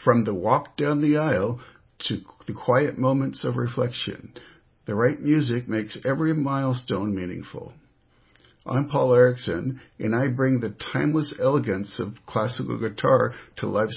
from the walk down the aisle to the quiet moments of reflection. The right music makes every milestone meaningful. I'm Paul Erickson, and I bring the timeless elegance of classical guitar to life